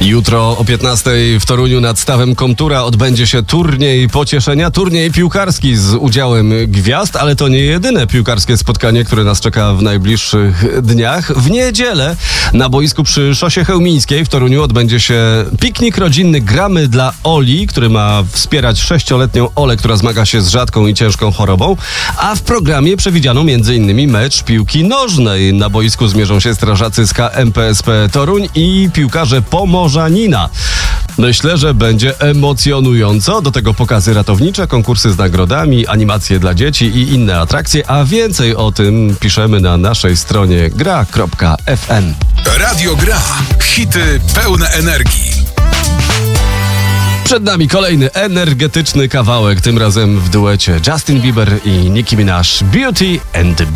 Jutro o 15:00 w Toruniu nad stawem Komtura odbędzie się turniej pocieszenia, turniej piłkarski z udziałem gwiazd, ale to nie jedyne piłkarskie spotkanie, które nas czeka w najbliższych dniach. W niedzielę na boisku przy Szosie Chełmińskiej w Toruniu odbędzie się piknik rodzinny Gramy dla Oli, który ma wspierać 6-letnią Olę, która zmaga się z rzadką i ciężką chorobą, a w programie przewidziano m.in. mecz piłki nożnej. Na boisku zmierzą się strażacy z KMPSP Toruń i piłkarze Pomorzanina. Myślę, że będzie emocjonująco. Do tego pokazy ratownicze, konkursy z nagrodami, animacje dla dzieci i inne atrakcje, a więcej o tym piszemy na naszej stronie gra.fm. Radio Gra. Hity pełne energii. Przed nami kolejny energetyczny kawałek, tym razem w duecie Justin Bieber i Nicki Minaj, Beauty and the